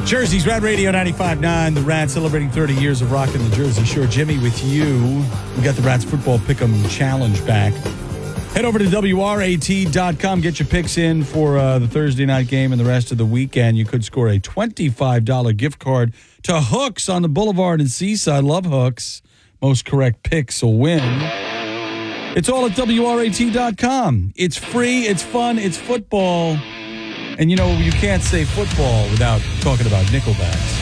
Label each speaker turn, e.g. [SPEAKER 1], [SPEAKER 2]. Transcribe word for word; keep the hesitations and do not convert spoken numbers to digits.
[SPEAKER 1] Jersey's Rat Radio ninety-five point nine. The Rats celebrating thirty years of rocking the Jersey Shore. Jimmy with you. We got the Rats Football Pick'em Challenge back. Head over to W R A T dot com. Get your picks in for uh, the Thursday night game and the rest of the weekend. You could score a twenty-five dollars gift card to Hooks on the Boulevard in Seaside. Love Hooks. Most correct picks will win. It's all at W R A T dot com. It's free. It's fun. It's football. And, you know, you can't say football without talking about Nickelback.